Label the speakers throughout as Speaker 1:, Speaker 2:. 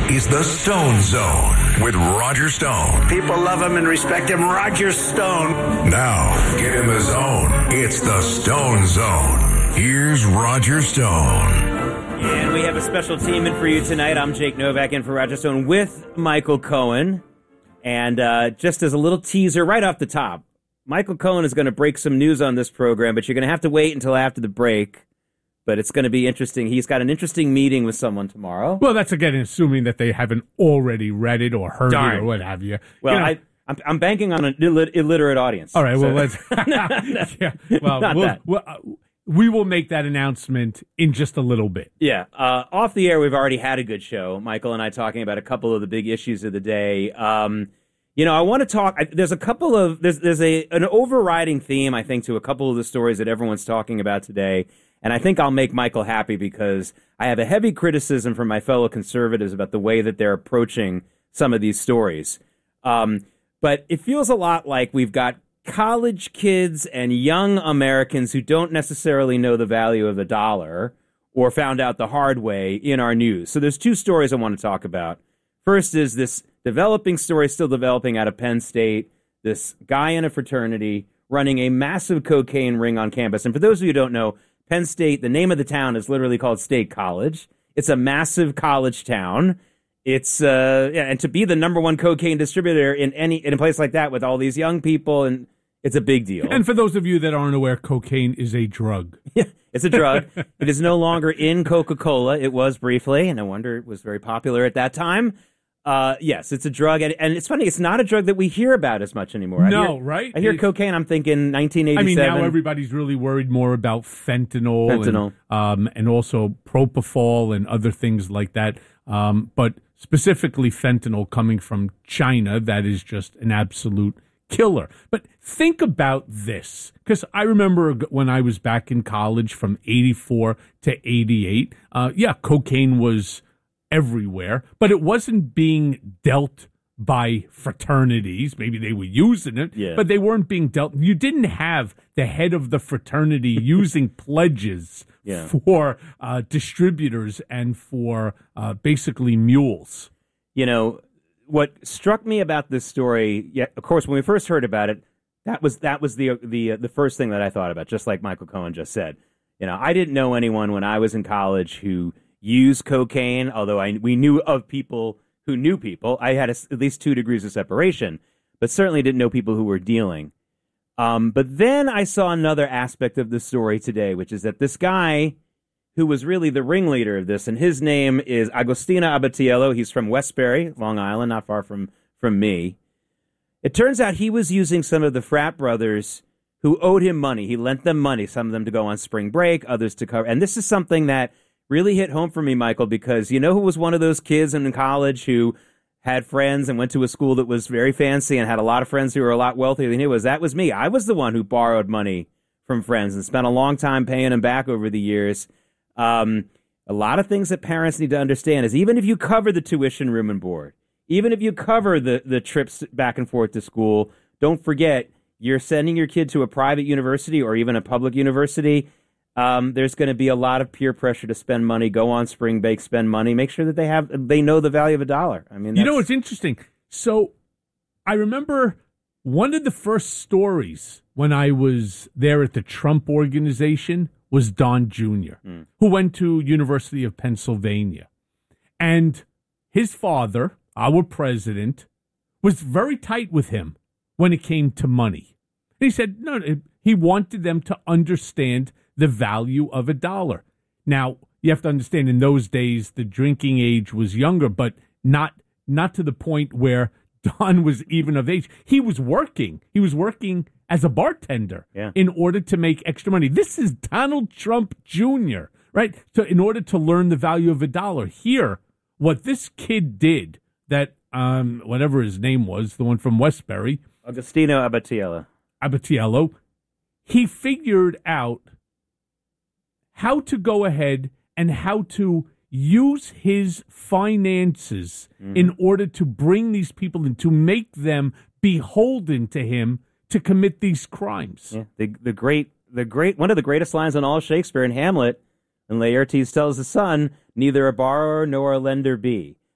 Speaker 1: is the Stone Zone with Roger Stone.
Speaker 2: People love him and respect him. Roger Stone.
Speaker 1: Now, get in the zone. It's the Stone Zone. Here's Roger Stone.
Speaker 3: And we have a special team in for you tonight. I'm Jake Novak in for Roger Stone with Michael Cohen. And just as a little teaser right off the top, Michael Cohen is going to break some news on this program, but you're going to have to wait until after the break. But it's going to be interesting. He's got an interesting meeting with someone tomorrow.
Speaker 4: Well, that's again assuming that they haven't already read it or heard it or what have you.
Speaker 3: Well, I'm banking on an illiterate audience.
Speaker 4: All right.
Speaker 3: So.
Speaker 4: Well, let's. Yeah. Well, we will make that announcement in just a little bit.
Speaker 3: Yeah. Off the air, we've already had a good show. Michael and I talking about a couple of the big issues of the day. I want to talk. There's a couple of there's an overriding theme, I think, to a couple of the stories that everyone's talking about today. And I think I'll make Michael happy because I have a heavy criticism from my fellow conservatives about the way that they're approaching some of these stories. But it feels a lot like we've got college kids and young Americans who don't necessarily know the value of the dollar or found out the hard way in our news. So there's two stories I want to talk about. First is this developing story, still developing out of Penn State, this guy in a fraternity running a massive cocaine ring on campus. And for those of you who don't know, Penn State, the name of the town is literally called State College. It's a massive college town. It's and to be the number one cocaine distributor in a place like that with all these young people, and it's a big deal.
Speaker 4: And for those of you that aren't aware, cocaine is a drug.
Speaker 3: Yeah, it's a drug. It is no longer in Coca-Cola. It was briefly, and I wonder it was very popular at that time. Yes, it's a drug, and it's funny. It's not a drug that we hear about as much anymore.
Speaker 4: Right?
Speaker 3: I hear cocaine. I'm thinking 1987.
Speaker 4: I mean, now everybody's really worried more about fentanyl. And also propofol and other things like that. But specifically fentanyl coming from China, that is just an absolute killer. But think about this, because I remember when I was back in college from 84 to 88, cocaine was everywhere, but it wasn't being dealt by fraternities. Maybe they were using it, but they weren't being dealt. You didn't have the head of the fraternity using pledges for distributors and for basically mules.
Speaker 3: You know, what struck me about this story, of course, when we first heard about it, that was the first thing that I thought about, just like Michael Cohen just said. You know, I didn't know anyone when I was in college who used cocaine, although we knew of people who knew people. I had at least 2 degrees of separation, but certainly didn't know people who were dealing. But then I saw another aspect of the story today, which is that this guy who was really the ringleader of this, and his name is Agostinho Abatiello. He's from Westbury, Long Island, not far from me. It turns out he was using some of the frat brothers who owed him money. He lent them money, some of them to go on spring break, others to cover. And this is something that really hit home for me, Michael, because you know who was one of those kids in college who had friends and went to a school that was very fancy and had a lot of friends who were a lot wealthier than he was? That was me. I was the one who borrowed money from friends and spent a long time paying them back over the years. A lot of things that parents need to understand is even if you cover the tuition, room, and board, even if you cover the trips back and forth to school, don't forget you're sending your kid to a private university or even a public university. There's going to be a lot of peer pressure to spend money, go on spring break, spend money, make sure that they know the value of a dollar. I mean,
Speaker 4: it's interesting. So I remember one of the first stories when I was there at the Trump Organization was Don Jr., who went to University of Pennsylvania. And his father, our president, was very tight with him when it came to money. And he said, no, he wanted them to understand the value of a dollar. Now, you have to understand in those days, the drinking age was younger, but not to the point where Don was even of age. He was working. He was working as a bartender in order to make extra money. This is Donald Trump Jr., right? So in order to learn the value of a dollar, here, what this kid did, that whatever his name was, the one from Westbury,
Speaker 3: Agostinho
Speaker 4: Abatiello, he figured out how to go ahead and how to use his finances in order to bring these people in, to make them beholden to him to commit these crimes.
Speaker 3: Yeah, the great one of the greatest lines in all of Shakespeare in Hamlet, and Laertes tells the son, "Neither a borrower nor a lender be."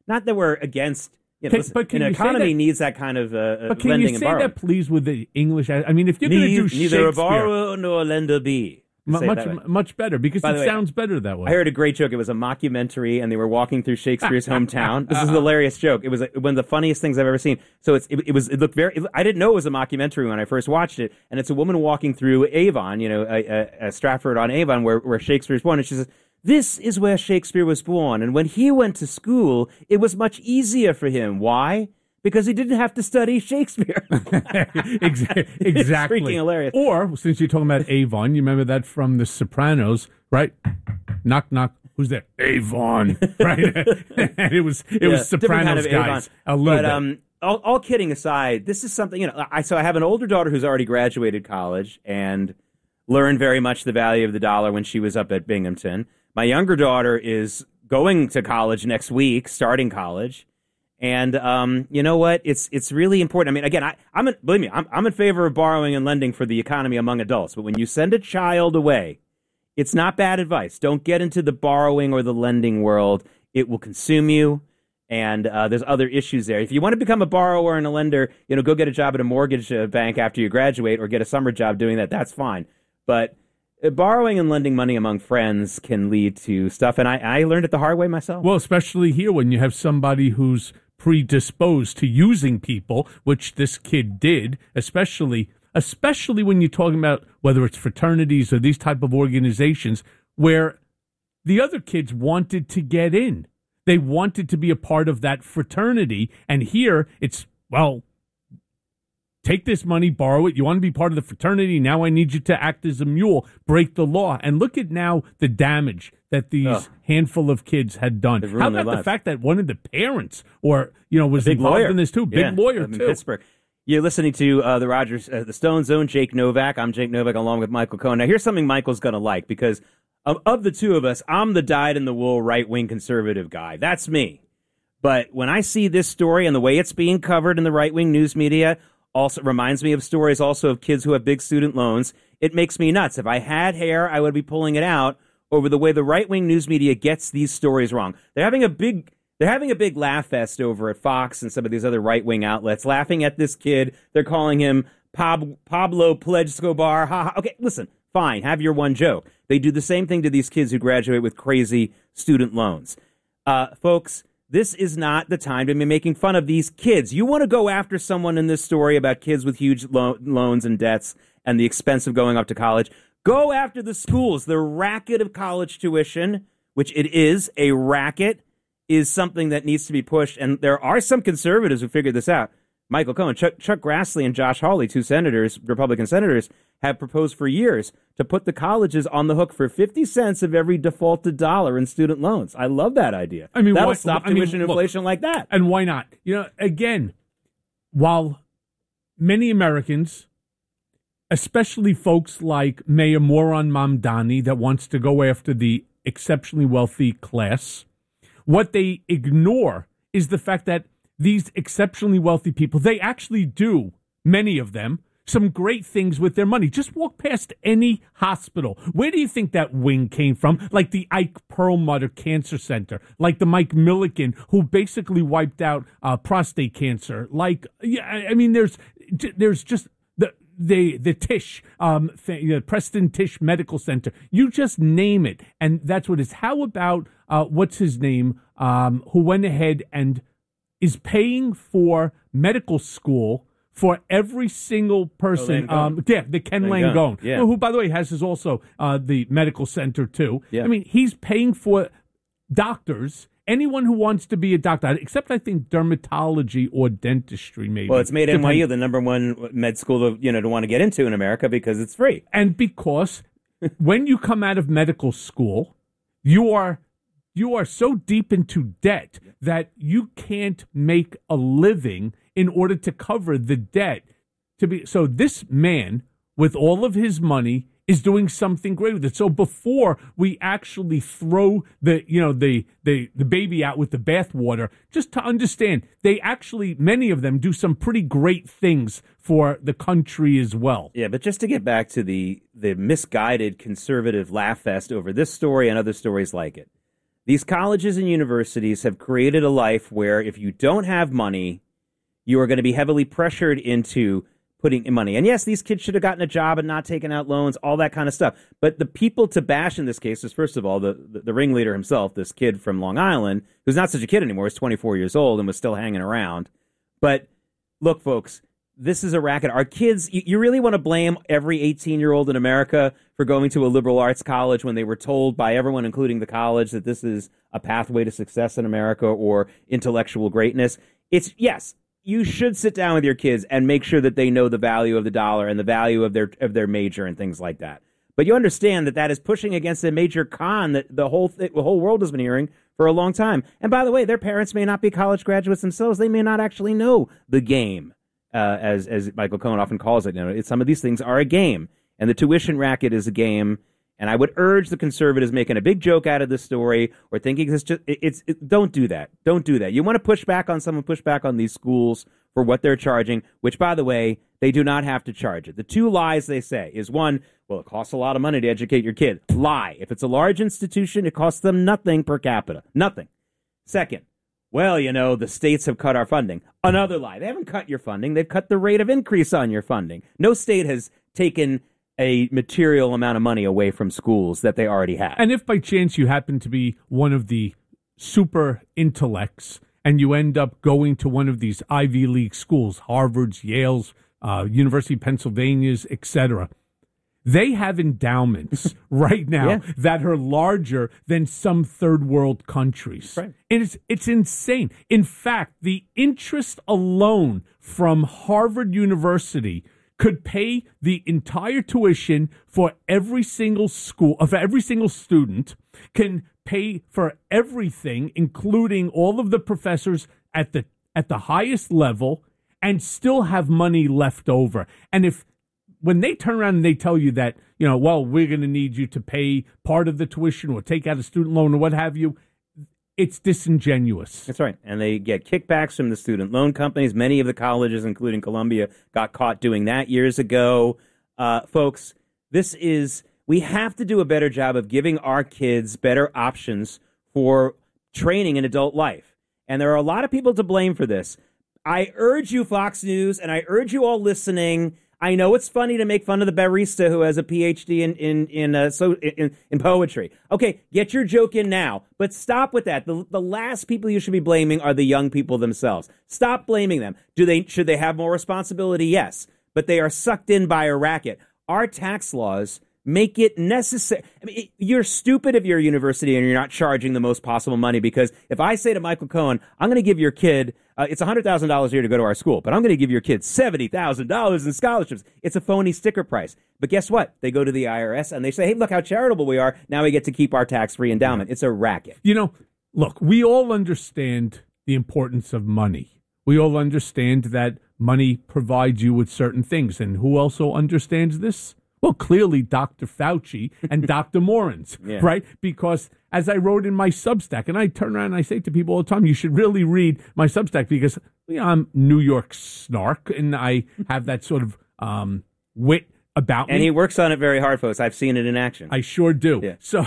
Speaker 3: Not that we're against.
Speaker 4: But
Speaker 3: an economy needs that kind of
Speaker 4: but can
Speaker 3: lending
Speaker 4: you
Speaker 3: and
Speaker 4: say
Speaker 3: borrowing.
Speaker 4: that, please, with the English? I mean, if you're going to do
Speaker 3: Neither
Speaker 4: Shakespeare,
Speaker 3: a borrower nor a lender be.
Speaker 4: much better, because
Speaker 3: By the
Speaker 4: it
Speaker 3: way,
Speaker 4: sounds better that way.
Speaker 3: I heard a great joke. It was a mockumentary, and they were walking through Shakespeare's hometown. This is a hilarious joke. It was one of the funniest things I've ever seen. So it looked very. I didn't know it was a mockumentary when I first watched it, and it's a woman walking through Avon, Stratford on Avon, where Shakespeare's born, and she says, "This is where Shakespeare was born, and when he went to school, it was much easier for him. Why? Because he didn't have to study Shakespeare."
Speaker 4: Exactly.
Speaker 3: It's freaking hilarious.
Speaker 4: Or, since you're talking about Avon, you remember that from The Sopranos, right? Knock, knock. Who's there? Avon. Right? And it was Sopranos
Speaker 3: kind of
Speaker 4: guys.
Speaker 3: Avon.
Speaker 4: A little bit.
Speaker 3: All kidding aside, this is something, I have an older daughter who's already graduated college and learned very much the value of the dollar when she was up at Binghamton. My younger daughter is going to college next week, starting college. And you know what? It's really important. I mean, again, believe me, I'm in favor of borrowing and lending for the economy among adults. But when you send a child away, it's not bad advice. Don't get into the borrowing or the lending world. It will consume you, and there's other issues there. If you want to become a borrower and a lender, go get a job at a mortgage bank after you graduate, or get a summer job doing that. That's fine. But borrowing and lending money among friends can lead to stuff, and I learned it the hard way myself.
Speaker 4: Well, especially here when you have somebody who's predisposed to using people, which this kid did, especially when you're talking about whether it's fraternities or these type of organizations where the other kids wanted to get in. They wanted to be a part of that fraternity, and here it's, well, take this money, borrow it. You want to be part of the fraternity. Now I need you to act as a mule, break the law. And look at now the damage that these handful of kids had done. How about the fact that one of the parents was involved
Speaker 3: lawyer
Speaker 4: in this too? Big lawyer
Speaker 3: in
Speaker 4: too.
Speaker 3: Pittsburgh. You're listening to the Stone Zone, Jake Novak. I'm Jake Novak along with Michael Cohen. Now here's something Michael's going to like, because of the two of us, I'm the dyed-in-the-wool right-wing conservative guy. That's me. But when I see this story and the way it's being covered in the right-wing news media, also reminds me of stories also of kids who have big student loans. It makes me nuts. If I had hair, I would be pulling it out over the way the right-wing news media gets these stories wrong. They're having a big laugh fest over at Fox and some of these other right-wing outlets, laughing at this kid. They're calling him Pablo Escobar. Ha ha. Okay, listen, fine, have your one joke. They do the same thing to these kids who graduate with crazy student loans. Folks, this is not the time to be making fun of these kids. You want to go after someone in this story about kids with huge loans and debts and the expense of going up to college. Go after the schools. The racket of college tuition, which it is a racket, is something that needs to be pushed. And there are some conservatives who figured this out. Michael Cohen, Chuck Grassley, and Josh Hawley, two senators, Republican senators, have proposed for years to put the colleges on the hook for 50 cents of every defaulted dollar in student loans. I love that idea. I mean, that'll stop tuition inflation like that.
Speaker 4: And why not? Again, while many Americans, especially folks like Mayor Moran Mamdani, that wants to go after the exceptionally wealthy class, what they ignore is the fact that these exceptionally wealthy people, they actually do, many of them, some great things with their money. Just walk past any hospital. Where do you think that wing came from? Like the Ike Perlmutter Cancer Center, like the Mike Milliken, who basically wiped out prostate cancer. There's just the Tisch, Preston Tisch Medical Center. You just name it, and that's what it is. How about what's his name, who went ahead and is paying for medical school for every single person. The Ken Langone, who, by the way, has also the medical center, too. Yeah. I mean, he's paying for doctors, anyone who wants to be a doctor, except I think dermatology or dentistry, maybe.
Speaker 3: Well, it's made NYU the number one med school to want to get into in America because it's free.
Speaker 4: And because when you come out of medical school, you are so deep into debt that you can't make a living in order to cover the debt. So this man, with all of his money, is doing something great with it. So before we actually throw the baby out with the bathwater, just to understand, they actually, many of them, do some pretty great things for the country as well.
Speaker 3: Yeah, but just to get back to the misguided conservative laugh fest over this story and other stories like it. These colleges and universities have created a life where if you don't have money, you are going to be heavily pressured into putting in money. And yes, these kids should have gotten a job and not taken out loans, all that kind of stuff. But the people to bash in this case is, first of all, the ringleader himself, this kid from Long Island, who's not such a kid anymore, is 24 years old and was still hanging around. But look, folks, this is a racket. Our kids, you really want to blame every 18-year-old in America for going to a liberal arts college when they were told by everyone, including the college, that this is a pathway to success in America or intellectual greatness? Yes, you should sit down with your kids and make sure that they know the value of the dollar and the value of their major and things like that. But you understand that is pushing against a major con that the whole world has been hearing for a long time. And by the way, their parents may not be college graduates themselves. They may not actually know the game, as Michael Cohen often calls it. Some of these things are a game, and the tuition racket is a game. And I would urge the conservatives making a big joke out of this story or thinking don't do that. Don't do that. You want to push back on someone, push back on these schools for what they're charging, which, by the way, they do not have to charge it. The two lies they say is, one, well, it costs a lot of money to educate your kid. Lie. If it's a large institution, it costs them nothing per capita. Nothing. Second, well, the states have cut our funding. Another lie. They haven't cut your funding. They've cut the rate of increase on your funding. No state has taken a material amount of money away from schools that they already have.
Speaker 4: And if by chance you happen to be one of the super intellects and you end up going to one of these Ivy League schools, Harvard's, Yale's, University of Pennsylvania's, etc., they have endowments right now that are larger than some third world countries.
Speaker 3: Right.
Speaker 4: And it's insane. In fact, the interest alone from Harvard University could pay the entire tuition for every single school, of every single student, can pay for everything, including all of the professors at the highest level, and still have money left over. And when they turn around and they tell you that, well, we're going to need you to pay part of the tuition or take out a student loan or what have you, it's disingenuous.
Speaker 3: That's right. And they get kickbacks from the student loan companies. Many of the colleges, including Columbia, got caught doing that years ago. Folks, we have to do a better job of giving our kids better options for training in adult life. And there are a lot of people to blame for this. I urge you, Fox News, and I urge you all listening. I know it's funny to make fun of the barista who has a PhD in poetry. Okay, get your joke in now, but stop with that. The last people you should be blaming are the young people themselves. Stop blaming them. Should they have more responsibility? Yes, but they are sucked in by a racket. Our tax laws make it necessary. I mean, you're stupid if you're a university and you're not charging the most possible money, because if I say to Michael Cohen, I'm going to give your kid, it's $100,000 a year to go to our school, but I'm going to give your kid $70,000 in scholarships. It's a phony sticker price. But guess what? They go to the IRS and they say, hey, look how charitable we are. Now we get to keep our tax-free endowment. It's a racket.
Speaker 4: Look, we all understand the importance of money. We all understand that money provides you with certain things. And who also understands this? Well, clearly Dr. Fauci and Dr. Morens, right? Because as I wrote in my Substack, and I turn around and I say to people all the time, you should really read my Substack because I'm New York snark and I have that sort of wit about me.
Speaker 3: And he works on it very hard, folks. I've seen it in action.
Speaker 4: I sure do.
Speaker 3: Yeah.
Speaker 4: So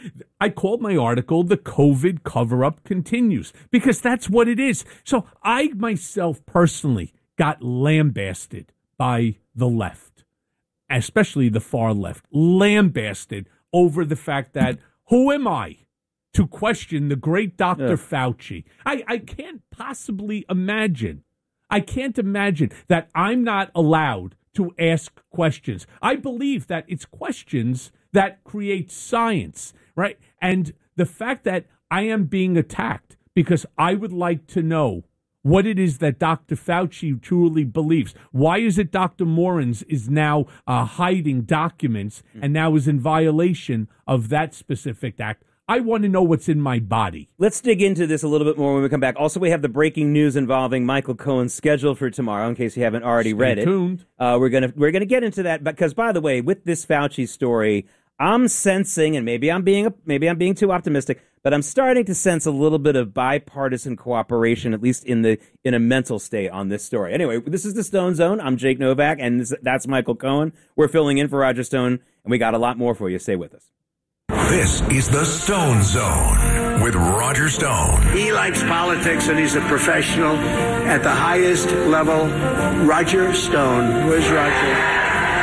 Speaker 4: I called my article, The COVID Cover-Up Continues, because that's what it is. So I myself personally got lambasted by the left, especially the far left, lambasted over the fact that who am I to question the great Dr. Fauci? I can't possibly imagine. I can't imagine that I'm not allowed to ask questions. I believe that it's questions that create science, right? And the fact that I am being attacked because I would like to know what it is that Dr. Fauci truly believes. Why is it Dr. Morens is now hiding documents and now is in violation of that specific act? I want to know what's in my body.
Speaker 3: Let's dig into this a little bit more when we come back. Also, we have the breaking news involving Michael Cohen's schedule for tomorrow, in case you haven't already read it.
Speaker 4: Stay tuned.
Speaker 3: We're gonna get into that because, by the way, with this Fauci story, I'm sensing, and maybe I'm being too optimistic, but I'm starting to sense a little bit of bipartisan cooperation, at least in a mental state on this story. Anyway, this is the Stone Zone. I'm Jake Novak, and that's Michael Cohen. We're filling in for Roger Stone, and we got a lot more for you. Stay with us.
Speaker 1: This is the Stone Zone with Roger Stone.
Speaker 2: He likes politics and he's a professional at the highest level. Roger Stone. Where's Roger?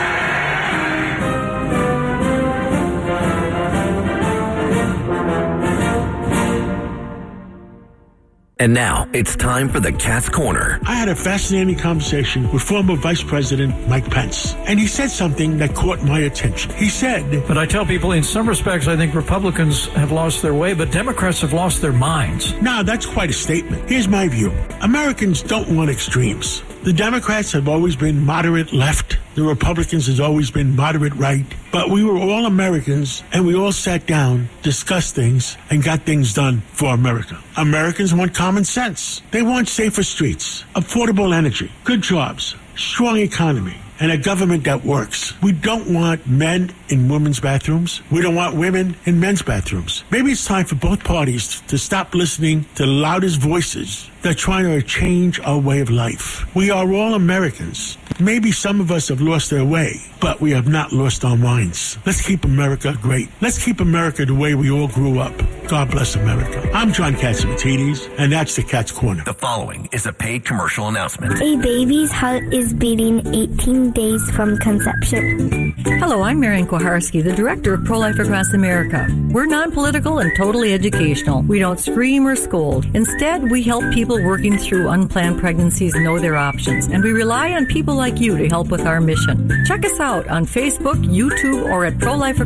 Speaker 5: And now, it's time for the Cat's Corner.
Speaker 6: I had a fascinating conversation with former Vice President Mike Pence, and he said something that caught my attention. He said,
Speaker 7: But I tell people, in some respects, I think Republicans have lost their way, but Democrats have lost their minds.
Speaker 6: "Now, that's quite a statement. Here's my view. Americans don't want extremes. The Democrats have always been moderate left. The Republicans has always been moderate right. But we were all Americans, and we all sat down, discussed things, and got things done for America. Americans want common sense. They want safer streets, affordable energy, good jobs, strong economy, and a government that works. We don't want men in women's bathrooms. We don't want women in men's bathrooms. Maybe it's time for both parties to stop listening to the loudest voices that are trying to change our way of life. We are all Americans. Maybe some of us have lost their way, but we have not lost our minds. Let's keep America great. Let's keep America the way we all grew up. God bless America. I'm John Catsimatidis, and that's the Cat's Corner.
Speaker 5: The following is a paid commercial announcement.
Speaker 8: A baby's heart is beating 18 days from conception.
Speaker 9: Hello, I'm Marian Koharski, the director of Pro-Life Across America. We're non-political and totally educational. We don't scream or scold. Instead, we help people working through unplanned pregnancies know their options, and we rely on people like you to help with our mission. Check us out on Facebook, YouTube, or at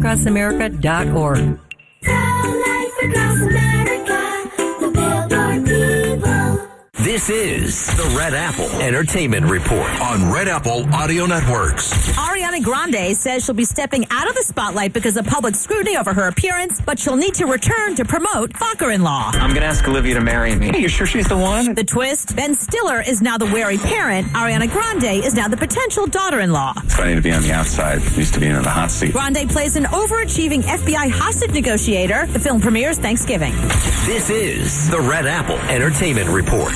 Speaker 9: ProLifeAcrossAmerica.org.
Speaker 8: Pro-Life Across America, the Billboard people.
Speaker 5: This is the Red Apple Entertainment Report
Speaker 1: On Red Apple Audio Networks.
Speaker 10: Ariana Grande says she'll be stepping out of the spotlight because of public scrutiny over her appearance, but she'll need to return to promote Fucker-in-Law.
Speaker 11: I'm going to ask Olivia to marry me. Are you sure she's the one?
Speaker 10: The twist, Ben Stiller is now the wary parent. Ariana Grande is now the potential daughter-in-law.
Speaker 11: It's funny to be on the outside. Used to be in the hot seat.
Speaker 10: Grande plays an overachieving FBI hostage negotiator. The film premieres Thanksgiving.
Speaker 5: This is the Red Apple Entertainment Report.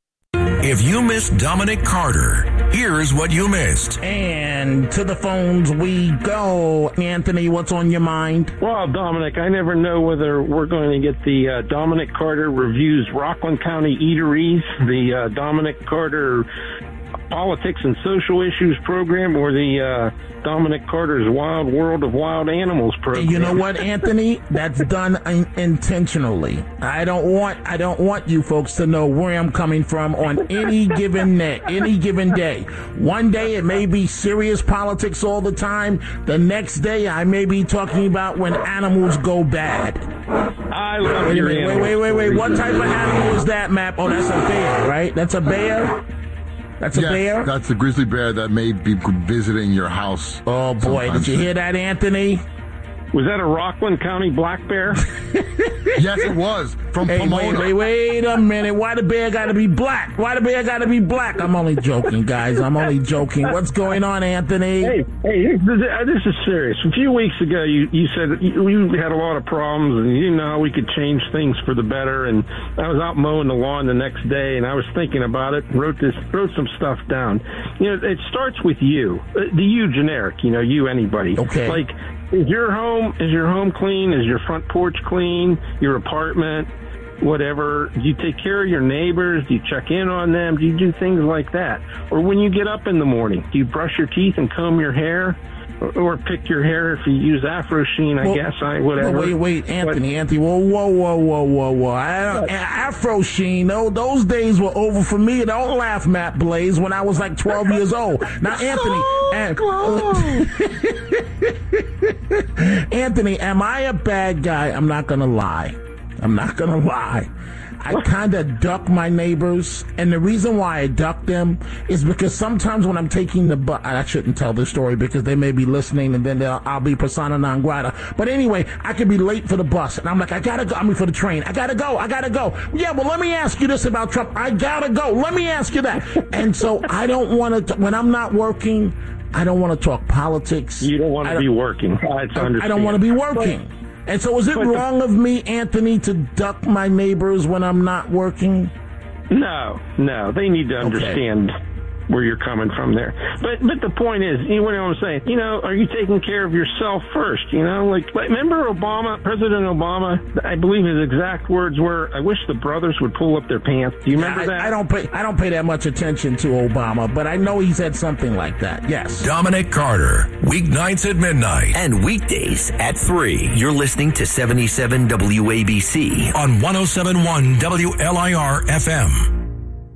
Speaker 1: If you missed Dominic Carter, here's what you missed.
Speaker 12: And to the phones we go. Anthony, what's on your mind?
Speaker 13: Well, Dominic, I never know whether we're going to get the Dominic Carter Reviews Rockland County Eateries, the Dominic Carter Politics and Social Issues program, or the Dominic Carter's Wild World of Wild Animals program.
Speaker 12: You know what, Anthony? That's done intentionally. I don't want you folks to know where I'm coming from on any given day. One day it may be serious politics all the time. The next day I may be talking about when animals go bad.
Speaker 13: I love your animals.
Speaker 12: Wait. What type of animal is that, Map? Oh, that's a bear, right? That's a bear? That's a bear?
Speaker 14: That's a grizzly bear that may be visiting your house.
Speaker 12: Oh, boy. Did you hear that, Anthony?
Speaker 13: Was that a Rockland County black bear?
Speaker 14: Yes, it was. From Pomona.
Speaker 12: Wait a minute. Why the bear got to be black? I'm only joking, guys. I'm only joking. What's going on, Anthony?
Speaker 13: Hey, this is serious. A few weeks ago, you said you had a lot of problems, and you know how we could change things for the better. And I was out mowing the lawn the next day, and I was thinking about it. Wrote some stuff down. You know, it starts with you, the you generic. You know, you anybody.
Speaker 12: Okay.
Speaker 13: Like, is your home clean? Is your front porch clean? Your apartment? Whatever. Do you take care of your neighbors? Do you check in on them? Do you do things like that? Or when you get up in the morning, do you brush your teeth and comb your hair? Or pick your hair if you use Afro Sheen, whatever.
Speaker 12: Wait, Anthony. Whoa. Afro Sheen, those days were over for me. Don't laugh, Matt Blaze, when I was like 12 years old. Now, Anthony, am I a bad guy? I'm not going to lie. I kind of duck my neighbors, and the reason why I duck them is because sometimes when I'm taking the bus, I shouldn't tell this story because they may be listening, and then I'll be persona non grata. But anyway, I could be late for the bus, and I'm like, for the train. I gotta go. Yeah, well, let me ask you this about Trump. I gotta go. Let me ask you that. And so I don't want to, when I'm not working, I don't want to talk politics.
Speaker 13: You don't want to be working.
Speaker 12: I don't want to be working. And so is it wrong of me, Anthony, to duck my neighbors when I'm not working?
Speaker 13: No. They need to understand where you're coming from there. But the point is, you know what I'm saying? You know, are you taking care of yourself first? You know, like remember President Obama? I believe his exact words were, "I wish the brothers would pull up their pants." Do you remember that?
Speaker 12: I don't pay that much attention to Obama, but I know he said something like that. Yes.
Speaker 1: Dominic Carter, weeknights at midnight
Speaker 5: and weekdays at 3. You're listening to 77 WABC
Speaker 1: on 107.1 WLIR FM.